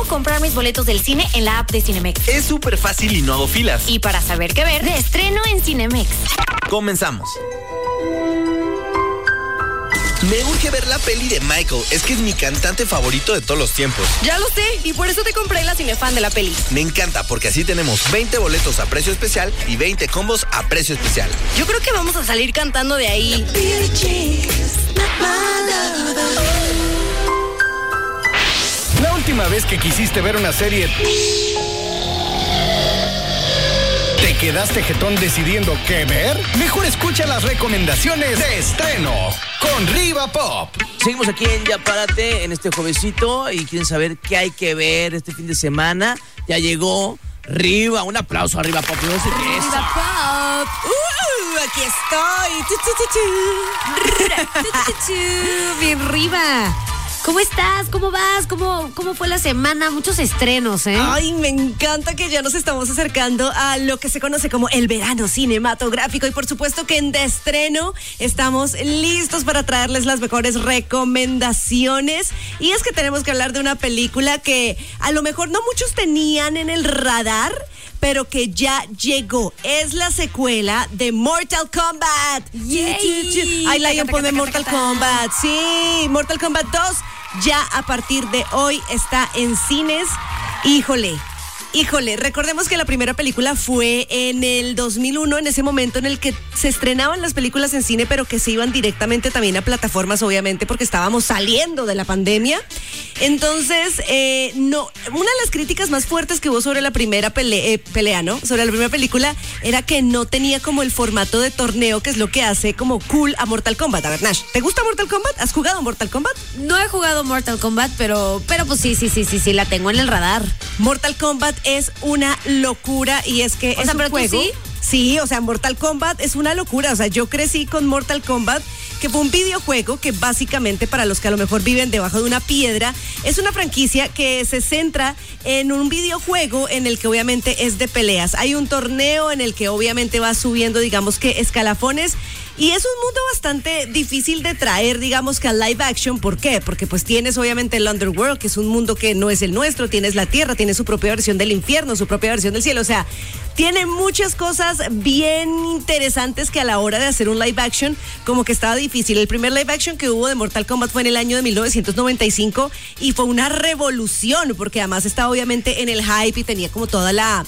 comprar mis boletos del cine en la app de Cinemex. Es súper fácil y no hago filas. Y para saber qué ver, de estreno en Cinemex. Comenzamos. Me urge ver la peli de Michael. Es que es mi cantante favorito de todos los tiempos. Ya lo sé, y por eso te compré la Cinefan de la peli. Me encanta, porque así tenemos 20 boletos a precio especial y 20 combos a precio especial. Yo creo que vamos a salir cantando de ahí. La última vez que quisiste ver una serie, ¿te quedaste jetón decidiendo qué ver? Mejor escucha las recomendaciones de estreno con Riva Pop. Seguimos aquí en Ya Párate, en este juevesito, y quieren saber qué hay que ver este fin de semana. Ya llegó Riva, un aplauso a Riva Pop. No sé qué es. Riva Pop. Aquí estoy. Bien, Riva. ¿Cómo estás? ¿Cómo vas? ¿Cómo fue la semana? Muchos estrenos, ¿eh? Ay, me encanta que ya nos estamos acercando a lo que se conoce como el verano cinematográfico, y por supuesto que en De Estreno estamos listos para traerles las mejores recomendaciones. Y es que tenemos que hablar de una película que a lo mejor no muchos tenían en el radar, pero que ya llegó. Es la secuela de Mortal Kombat. ¡Yay! Ay, Lion, ponme Mortal Kombat. Sí, Mortal Kombat 2 ya a partir de hoy está en cines. Híjole, recordemos que la primera película fue en el 2001, en ese momento en el que se estrenaban las películas en cine, pero que se iban directamente también a plataformas, obviamente, porque estábamos saliendo de la pandemia. Entonces, una de las críticas más fuertes que hubo sobre la primera pelea, ¿no? Sobre la primera película, era que no tenía como el formato de torneo, que es lo que hace como cool a Mortal Kombat. A ver, Nash, ¿te gusta Mortal Kombat? ¿Has jugado Mortal Kombat? No he jugado Mortal Kombat, pero pues sí, la tengo en el radar. Mortal Kombat es una locura, y es que es un juego. Sí, o sea, Mortal Kombat es una locura. O sea, yo crecí con Mortal Kombat, que fue un videojuego que básicamente, para los que a lo mejor viven debajo de una piedra, es una franquicia que se centra en un videojuego en el que obviamente es de peleas. Hay un torneo en el que obviamente va subiendo, digamos que escalafones, y es un mundo bastante difícil de traer, digamos que a live action. ¿Por qué? Porque pues tienes obviamente el Underworld, que es un mundo que no es el nuestro, tienes la tierra, tiene su propia versión del infierno, su propia versión del cielo, o sea, tiene muchas cosas bien interesantes que a la hora de hacer un live action como que estaba difícil. El primer live action que hubo de Mortal Kombat fue en el año de 1995 y fue una revolución, porque además estaba obviamente en el hype y tenía como toda la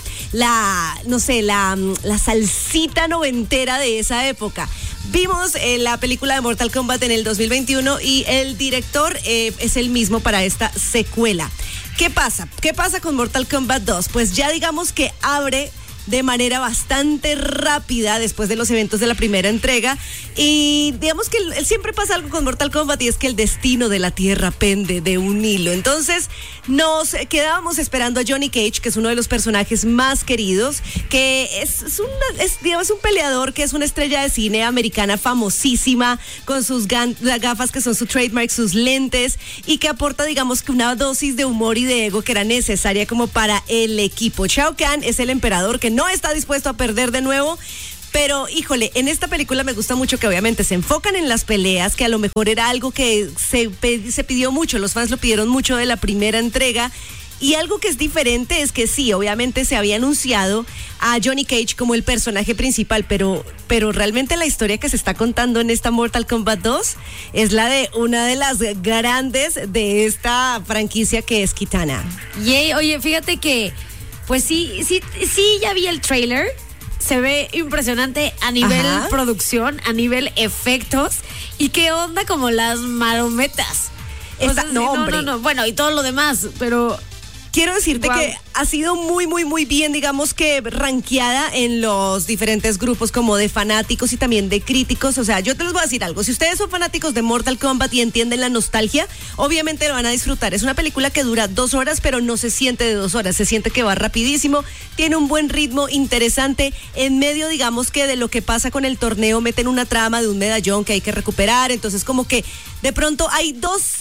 salsita noventera de esa época. Vimos la película de Mortal Kombat en el 2021 y el director es el mismo para esta secuela. ¿Qué pasa? ¿Qué pasa con Mortal Kombat 2? Pues ya digamos que abre de manera bastante rápida después de los eventos de la primera entrega, y digamos que siempre pasa algo con Mortal Kombat, y es que el destino de la tierra pende de un hilo. Entonces nos quedábamos esperando a Johnny Cage, que es uno de los personajes más queridos, que es un peleador que es una estrella de cine americana famosísima, con sus gafas que son su trademark, sus lentes, y que aporta digamos que una dosis de humor y de ego que era necesaria como para el equipo. Shao Kahn es el emperador que no está dispuesto a perder de nuevo. Pero, híjole, en esta película me gusta mucho que obviamente se enfocan en las peleas, que a lo mejor era algo que se pidió mucho, los fans lo pidieron mucho de la primera entrega. Y algo que es diferente es que sí, obviamente se había anunciado a Johnny Cage como el personaje principal, pero realmente la historia que se está contando en esta Mortal Kombat 2 es la de una de las grandes de esta franquicia, que es Kitana. Yay, oye, fíjate que, pues sí, ya vi el tráiler. Se ve impresionante a nivel producción, a nivel efectos. ¿Y qué onda como las marometas? No, bueno, y todo lo demás, pero quiero decirte que ha sido muy, muy, muy bien, digamos que rankeada en los diferentes grupos como de fanáticos y también de críticos. O sea, yo te les voy a decir algo. Si ustedes son fanáticos de Mortal Kombat y entienden la nostalgia, obviamente lo van a disfrutar. Es una película que dura 2 horas, pero no se siente de 2 horas. Se siente que va rapidísimo. Tiene un buen ritmo, interesante. En medio, digamos que de lo que pasa con el torneo, meten una trama de un medallón que hay que recuperar. Entonces, como que de pronto hay dos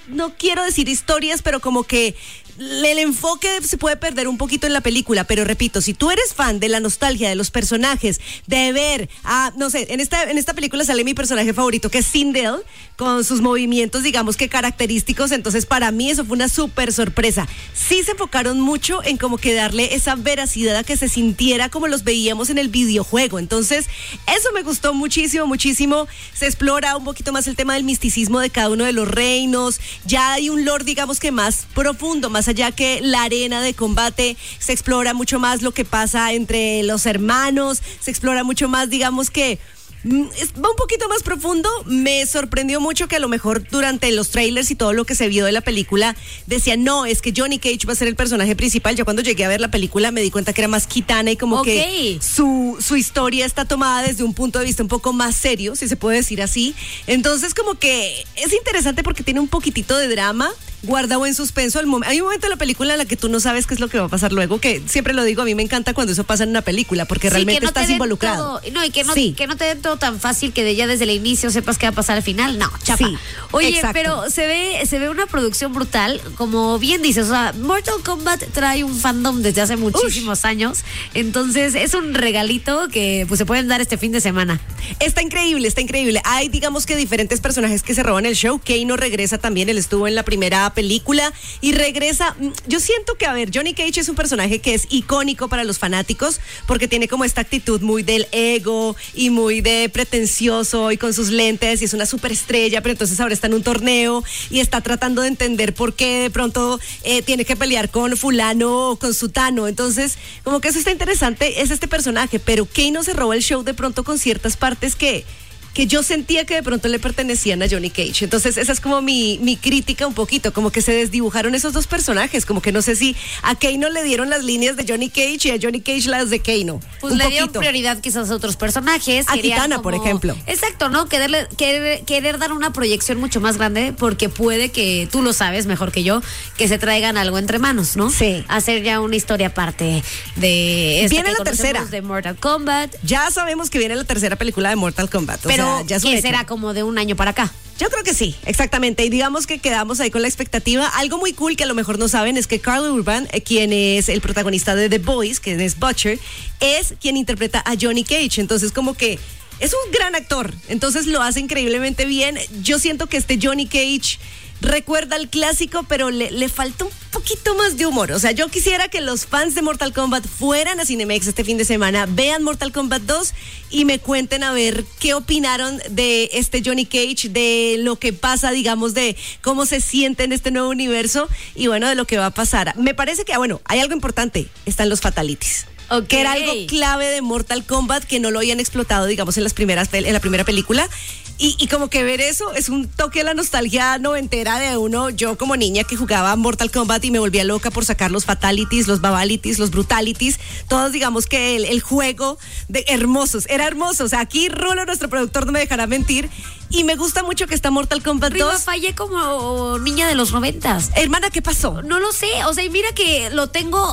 no quiero decir historias, pero como que el enfoque se puede perder un poquito en la película, pero repito, si tú eres fan de la nostalgia de los personajes, de ver, no sé, en esta película sale mi personaje favorito, que es Sindel, con sus movimientos, digamos que característicos, entonces para mí eso fue una súper sorpresa. Sí se enfocaron mucho en como que darle esa veracidad a que se sintiera como los veíamos en el videojuego, entonces eso me gustó muchísimo, muchísimo. Se explora un poquito más el tema del misticismo de cada uno de los reinos, ya hay un lore, digamos que más profundo, más allá que la arena de combate, se explora mucho más lo que pasa entre los hermanos, se explora mucho más, digamos que va un poquito más profundo. Me sorprendió mucho que a lo mejor durante los trailers y todo lo que se vio de la película decían, no, es que Johnny Cage va a ser el personaje principal. Yo cuando llegué a ver la película me di cuenta que era más Kitana y como que su historia está tomada desde un punto de vista un poco más serio, si se puede decir así. Entonces como que es interesante porque tiene un poquitito de drama guardado en suspenso. Hay un momento en la película en la que tú no sabes qué es lo que va a pasar luego, que siempre lo digo, a mí me encanta cuando eso pasa en una película, porque realmente no estás involucrado. Que no te den todo tan fácil que ya desde el inicio sepas qué va a pasar al final. No, chapa. Sí, oye, exacto. Pero se ve una producción brutal, como bien dices, o sea, Mortal Kombat trae un fandom desde hace muchísimos años, entonces es un regalito que pues se pueden dar este fin de semana. Está increíble, está increíble. Hay, digamos que diferentes personajes que se roban el show. Kano regresa también, él estuvo en la primera película y regresa. Yo siento que, a ver, Johnny Cage es un personaje que es icónico para los fanáticos porque tiene como esta actitud muy del ego y muy de pretencioso y con sus lentes y es una superestrella, pero entonces ahora está en un torneo y está tratando de entender por qué de pronto tiene que pelear con fulano o con sutano. Entonces, como que eso está interesante, es este personaje, pero Kano se roba el show de pronto con ciertas partes que yo sentía que de pronto le pertenecían a Johnny Cage. Entonces esa es como mi crítica un poquito, como que se desdibujaron esos dos personajes, como que no sé si a Kano le dieron las líneas de Johnny Cage y a Johnny Cage las de Kano. Pues le dieron prioridad quizás a otros personajes. A Kitana, por ejemplo. Exacto, ¿no? Querer dar una proyección mucho más grande porque puede que, tú lo sabes mejor que yo, que se traigan algo entre manos, ¿no? Sí. Hacer ya una historia aparte de esta viene la tercera de Mortal Kombat. Ya sabemos que viene la tercera película de Mortal Kombat. Pero ya ¿qué será, como de un año para acá? Yo creo que sí, exactamente. Y digamos que quedamos ahí con la expectativa. Algo muy cool que a lo mejor no saben es que Karl Urban, quien es el protagonista de The Boys, que es Butcher, es quien interpreta a Johnny Cage. Entonces como que es un gran actor. Entonces lo hace increíblemente bien. Yo siento que este Johnny Cage recuerda al clásico, pero le falta un poquito más de humor. O sea, yo quisiera que los fans de Mortal Kombat fueran a Cinemex este fin de semana, vean Mortal Kombat 2 y me cuenten a ver qué opinaron de este Johnny Cage, de lo que pasa, digamos, de cómo se siente en este nuevo universo y bueno, de lo que va a pasar. Me parece que, bueno, hay algo importante, están los fatalities. Okay. Que era algo clave de Mortal Kombat que no lo habían explotado, digamos, en la primera película. Y como que ver eso es un toque de la nostalgia noventera de uno. Yo como niña que jugaba Mortal Kombat y me volvía loca por sacar los fatalities, los babalities, los brutalities, todos, digamos que el juego de hermosos, era hermoso. O sea, aquí Rulo, nuestro productor, no me dejará mentir. Y me gusta mucho que está Mortal Kombat 2. Fallé como niña de los 90s. Hermana, ¿qué pasó? No lo sé, o sea, y mira que lo tengo,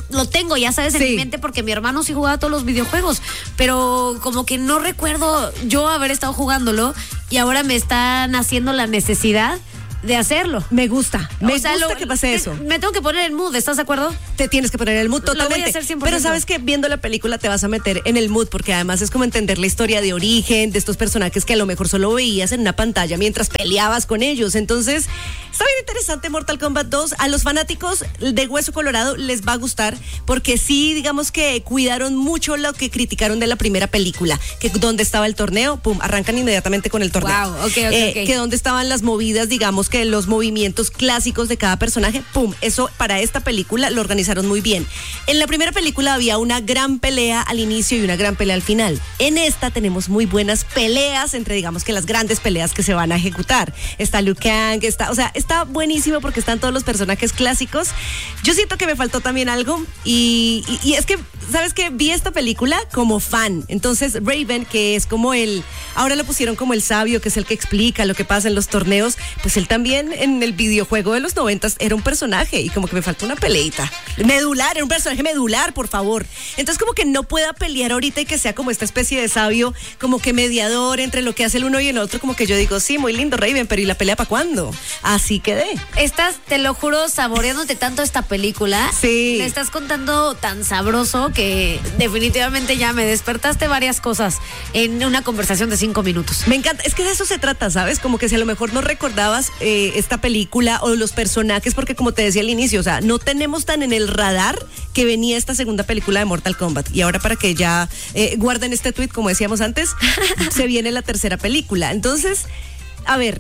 ya sabes, en mi mente, porque mi hermano sí jugaba todos los videojuegos, pero como que no recuerdo yo haber estado jugándolo y ahora me están haciendo la necesidad de hacerlo. Me gusta que pase eso. Me tengo que poner en el mood, ¿estás de acuerdo? Te tienes que poner en el mood totalmente. Lo voy a hacer 100%. Pero sabes que viendo la película te vas a meter en el mood porque además es como entender la historia de origen de estos personajes que a lo mejor solo veías en una pantalla mientras peleabas con ellos. Entonces, está bien interesante Mortal Kombat 2. A los fanáticos de Hueso Colorado les va a gustar porque sí, digamos que cuidaron mucho lo que criticaron de la primera película, que donde estaba el torneo, pum, arrancan inmediatamente con el torneo. Wow, okay. Que donde estaban las movidas, digamos que los movimientos clásicos de cada personaje, pum, eso para esta película lo organizaron muy bien. En la primera película había una gran pelea al inicio y una gran pelea al final. En esta tenemos muy buenas peleas entre, digamos que las grandes peleas que se van a ejecutar. Está Liu Kang, está buenísimo porque están todos los personajes clásicos. Yo siento que me faltó también algo y es que, ¿sabes qué? Vi esta película como fan. Entonces Raven, que es como ahora lo pusieron como el sabio, que es el que explica lo que pasa en los torneos, pues él también también en el videojuego de los 90s era un personaje y como que me falta una peleita. Medular, era un personaje medular, por favor. Entonces como que no pueda pelear ahorita y que sea como esta especie de sabio, como que mediador entre lo que hace el uno y el otro, como que yo digo, sí, muy lindo Raven, pero ¿y la pelea para cuándo? Así quedé. Estás, te lo juro, saboreándote tanto esta película. Sí. Le estás contando tan sabroso que definitivamente ya me despertaste varias cosas en una conversación de 5 minutos. Me encanta, es que de eso se trata, ¿sabes? Como que si a lo mejor no recordabas esta película o los personajes, porque como te decía al inicio, o sea, no tenemos tan en el radar que venía esta segunda película de Mortal Kombat. Y ahora para que ya guarden este tweet, como decíamos antes, se viene la tercera película. Entonces, a ver,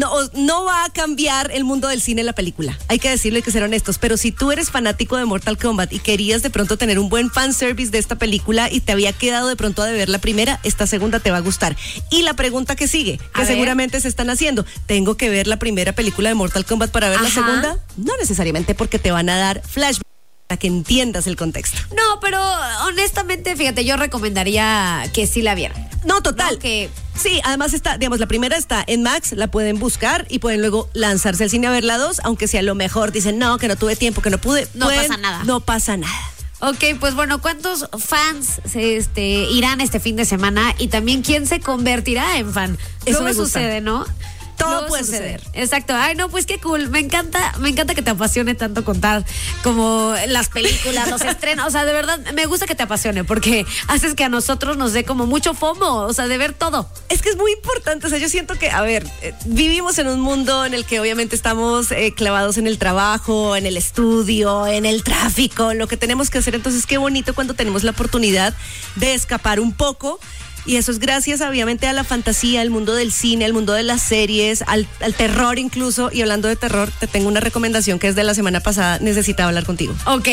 no va a cambiar el mundo del cine la película. Hay que decirlo, hay que ser honestos. Pero si tú eres fanático de Mortal Kombat y querías de pronto tener un buen fanservice de esta película y te había quedado de pronto de ver la primera, esta segunda te va a gustar. Y la pregunta que sigue, que seguramente se están haciendo, ¿tengo que ver la primera película de Mortal Kombat para ver la segunda? No necesariamente, porque te van a dar flashbacks para que entiendas el contexto. No, pero honestamente, fíjate, yo recomendaría que sí la vieran. No, total. No, que sí, además está, digamos, la primera está en Max, la pueden buscar y pueden luego lanzarse al cine a ver la 2, aunque si a lo mejor dicen, no, que no tuve tiempo, que no pude. No pasa nada. No pasa nada. Ok, pues bueno, ¿cuántos fans irán este fin de semana? Y también, ¿quién se convertirá en fan? Eso Luego me gusta. sucede, ¿no? Todo Luego puede sucede. suceder. Exacto. Ay, no, pues qué cool. Me encanta que te apasione tanto contar como las películas, los estrenos. O sea, de verdad, me gusta que te apasione porque haces que a nosotros nos dé como mucho FOMO, o sea, de ver todo. Es que es muy importante, o sea, yo siento que, a ver, vivimos en un mundo en el que obviamente estamos clavados en el trabajo, en el estudio, en el tráfico, en lo que tenemos que hacer. Entonces, qué bonito cuando tenemos la oportunidad de escapar un poco. Y eso es gracias, obviamente, a la fantasía, al mundo del cine, al mundo de las series, al terror incluso. Y hablando de terror, te tengo una recomendación que es de la semana pasada. Necesitaba hablar contigo. Ok,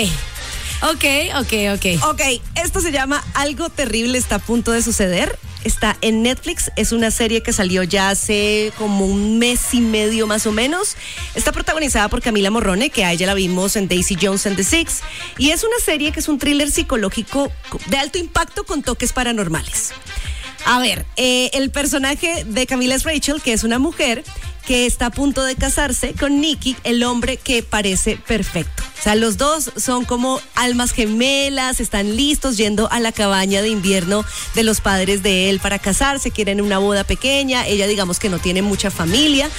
esto se llama Algo Terrible Está a Punto de Suceder. Está en Netflix, es una serie que salió ya hace como un mes y medio más o menos. Está protagonizada por Camila Morrone, que a ella la vimos en Daisy Jones and the Six. Y es una serie que es un thriller psicológico de alto impacto con toques paranormales. A ver, el personaje de Camila es Rachel, que es una mujer que está a punto de casarse con Nicky, el hombre que parece perfecto. O sea, los dos son como almas gemelas, están listos yendo a la cabaña de invierno de los padres de él para casarse, quieren una boda pequeña, ella digamos que no tiene mucha familia,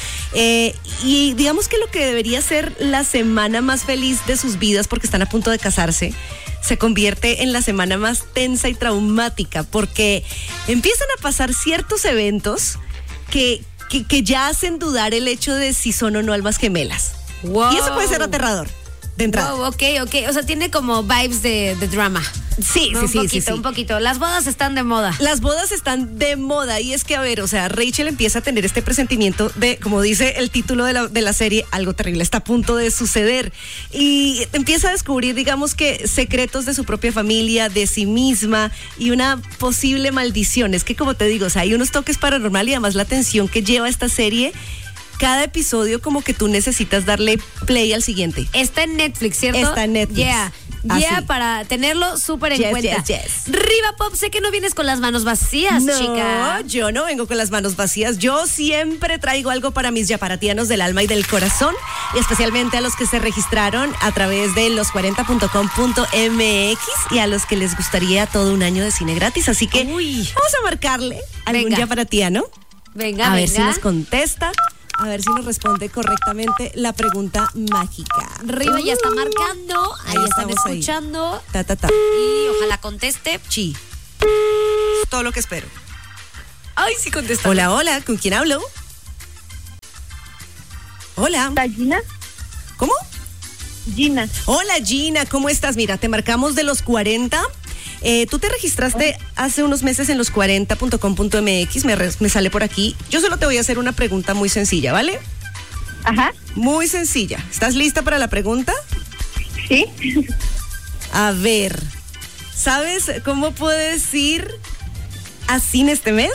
y digamos que lo que debería ser la semana más feliz de sus vidas porque están a punto de casarse, se convierte en la semana más tensa y traumática porque empiezan a pasar ciertos eventos que ya hacen dudar el hecho de si son o no almas gemelas. Wow. Y eso puede ser aterrador de entrada. Wow, ok. O sea, tiene como vibes de drama. Sí, ¿no? Un poquito. Las bodas están de moda. Las bodas están de moda y es que, a ver, o sea, Rachel empieza a tener este presentimiento de, como dice el título de la serie, algo terrible está a punto de suceder. Y empieza a descubrir, digamos que, secretos de su propia familia, de sí misma y una posible maldición. Es que, como te digo, o sea, hay unos toques paranormales y además la tensión que lleva esta serie. Cada episodio como que tú necesitas darle play al siguiente. Está en Netflix, ¿cierto? Está en Netflix. Yeah, para tenerlo súper en cuenta. Yes. Riva Pop, sé que no vienes con las manos vacías, chica. No, yo no vengo con las manos vacías. Yo siempre traigo algo para mis yaparatianos del alma y del corazón, y especialmente a los que se registraron a través de los40.com.mx y a los que les gustaría todo un año de cine gratis. Así que vamos a marcarle a algún yaparatiano. Venga, a ver si nos contesta. A ver si nos responde correctamente la pregunta mágica. Riva ya está marcando. Ahí están escuchando. Ahí. Y ojalá conteste. Sí. Todo lo que espero. Ay, sí contesta. Hola, ¿con quién hablo? Hola. ¿Gina? ¿Cómo? Gina. Hola, Gina, ¿cómo estás? Mira, te marcamos de los 40. Tú te registraste hace unos meses en los40.com.mx, me sale por aquí. Yo solo te voy a hacer una pregunta muy sencilla, ¿vale? Ajá. Muy sencilla. ¿Estás lista para la pregunta? Sí. A ver, ¿sabes cómo puedes ir a cine este mes?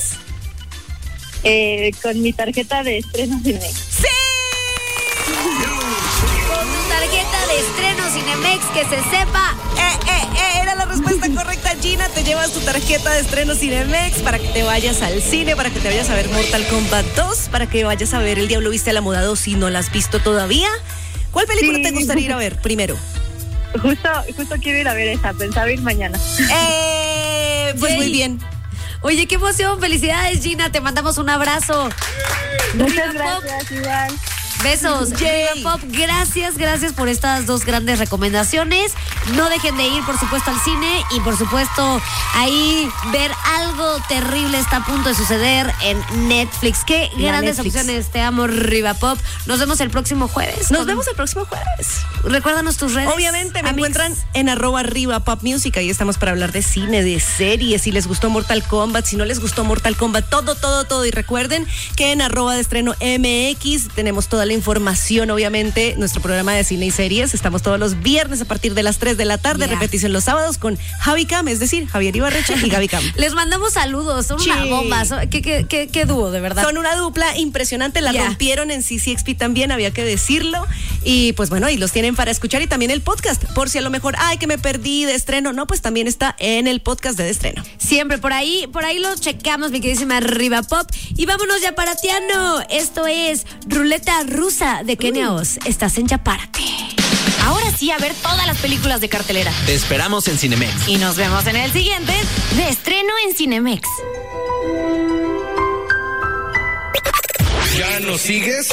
Con mi tarjeta de estreno Cinemex. ¡Sí! Con tu tarjeta de estreno Cinemex Cinemex, que se sepa. Era la respuesta correcta, Gina. Te llevas tu tarjeta de estreno Cinemex para que te vayas al cine, para que te vayas a ver Mortal Kombat 2, para que vayas a ver El Diablo Viste a la Moda 2 si no la has visto todavía. ¿Cuál película te gustaría ir a ver primero? Justo quiero ir a ver esa, pensaba ir mañana. Pues Yay. muy bien. Oye, qué emoción. Felicidades, Gina. Te mandamos un abrazo. Muchas Riva Pop, gracias, igual. besos. Yay. Riva Pop, gracias por estas dos grandes recomendaciones. No dejen de ir, por supuesto, al cine y, por supuesto, ahí ver algo terrible está a punto de suceder en Netflix. Qué grandes Netflix. opciones. Te amo, Riva Pop. Nos vemos el próximo jueves. Nos vemos el próximo jueves. Recuérdanos tus redes. Obviamente me Amix. encuentran en @RivaPopMusic. Ahí estamos para hablar de cine, de series. Si les gustó Mortal Kombat, si no les gustó Mortal Kombat, todo. Y recuerden que en @deestrenomx tenemos toda la información, obviamente. Nuestro programa de cine y series. Estamos todos los viernes a partir de las 3 de la tarde. Yeah. Repetición los sábados con Javi Cam, es decir, Javier Ibarreche y Gaby Cam. Les mandamos saludos. Son una Sí. bomba. Qué dúo, de verdad. Son una dupla impresionante, la Ya. rompieron en CCXP también, había que decirlo. Y pues bueno, ahí los tienen para escuchar y también el podcast. Por si a lo mejor, que me perdí de estreno. No, pues también está en el podcast de estreno. Siempre por ahí lo checamos, mi queridísima Riva Pop. Y vámonos ya para Tiano. Esto es Ruleta Rusa de Kenia Oz. Estás en Chapárate. Ahora sí, a ver todas las películas de cartelera. Te esperamos en Cinemex. Y nos vemos en el siguiente de estreno en Cinemex. ¿Ya nos sigues?